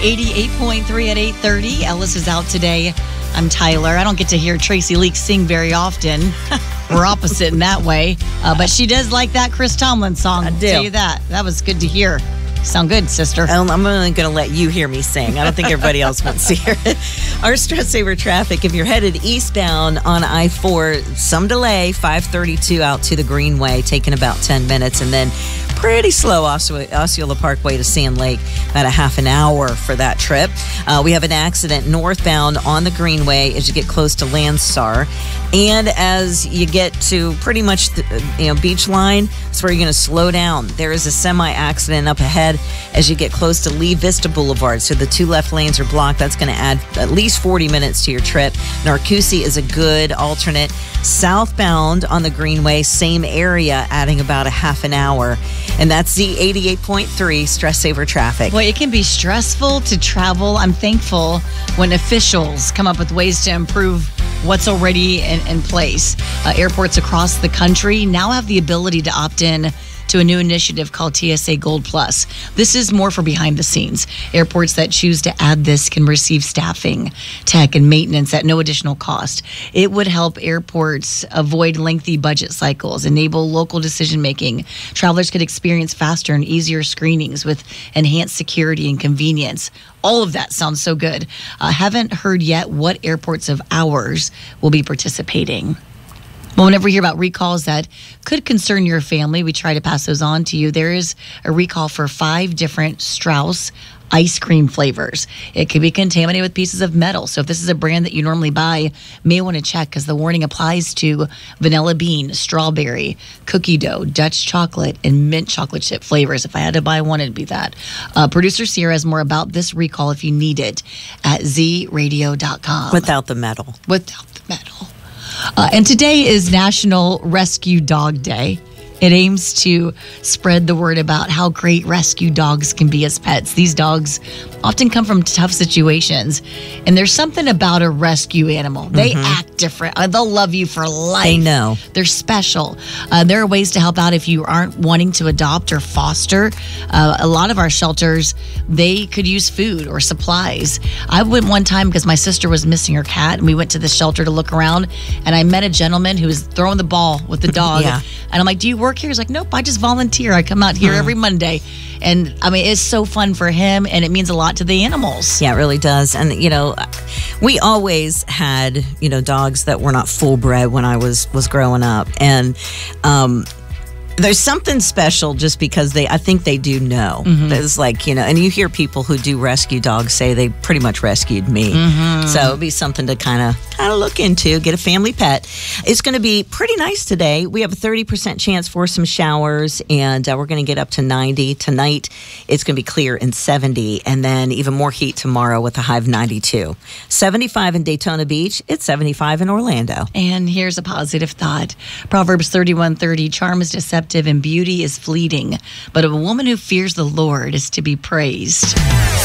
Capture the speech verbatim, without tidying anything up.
eighty-eight point three at eight thirty. Ellis is out today. I'm Tyler. I don't get to hear Tracy Leaks sing very often. We're opposite in that way. Uh, but she does like that Chris Tomlin song. I do. I'll tell you that. That was good to hear. Sound good, sister. I'm only going to let you hear me sing. I don't think everybody else wants to hear it. Our stress saver traffic, if you're headed eastbound on I four, some delay, five thirty-two out to the Greenway, taking about ten minutes, and then pretty slow Osceola Parkway to Sand Lake, about a half an hour for that trip. Uh, we have an accident northbound on the Greenway as you get close to Landstar. And as you get to pretty much the you know, beach line, that's where you're going to slow down. There is a semi-accident up ahead as you get close to Lee Vista Boulevard. So the two left lanes are blocked. That's going to add at least forty minutes to your trip. Narcoossee is a good alternate. Southbound on the Greenway, same area, adding about a half an hour. And that's the eighty-eight point three Stress Saver Traffic. Boy, it can be stressful to travel. I'm thankful when officials come up with ways to improve what's already in, in place. Uh, airports across the country now have the ability to opt in to a new initiative called T S A Gold Plus. This is more for behind the scenes. Airports that choose to add this can receive staffing, tech, and maintenance at no additional cost. It would help airports avoid lengthy budget cycles, enable local decision making. Travelers could experience faster and easier screenings with enhanced security and convenience. All of that sounds so good. I haven't heard yet what airports of ours will be participating. Well, whenever we hear about recalls that could concern your family, we try to pass those on to you. There is a recall for five different Strauss ice cream flavors. It could be contaminated with pieces of metal. So if this is a brand that you normally buy, you may want to check because the warning applies to vanilla bean, strawberry, cookie dough, Dutch chocolate, and mint chocolate chip flavors. If I had to buy one, it'd be that. Uh, Producer Sierra has more about this recall if you need it at z radio dot com. Without the metal. Without the metal. Uh, and today is National Rescue Dog Day. It aims to spread the word about how great rescue dogs can be as pets. These dogs often come from tough situations, and there's something about a rescue animal. They mm-hmm. act different. Uh, they'll love you for life. They know. They're special. Uh, there are ways to help out if you aren't wanting to adopt or foster. Uh, a lot of our shelters, they could use food or supplies. I went one time because my sister was missing her cat, and we went to the shelter to look around, and I met a gentleman who was throwing the ball with the dog. Yeah. And I'm like, do you work here? He's like, nope, I just volunteer. I come out here every Monday. And I mean, it's so fun for him, and it means a lot to the animals. Yeah, it really does. And, you know, we always had, you know, dogs that were not full bred when I was, was growing up. And, um, there's something special just because they, I think they do know. Mm-hmm. It's like, you know, and you hear people who do rescue dogs say they pretty much rescued me. Mm-hmm. So it'd be something to kind of kind of look into, get a family pet. It's going to be pretty nice today. We have a thirty percent chance for some showers, and uh, we're going to get up to ninety. Tonight, it's going to be clear and seventy, and then even more heat tomorrow with a high of ninety-two. seventy-five in Daytona Beach. It's seventy-five in Orlando. And here's a positive thought. Proverbs thirty-one thirty, charm is deceptive and beauty is fleeting, but a woman who fears the Lord is to be praised.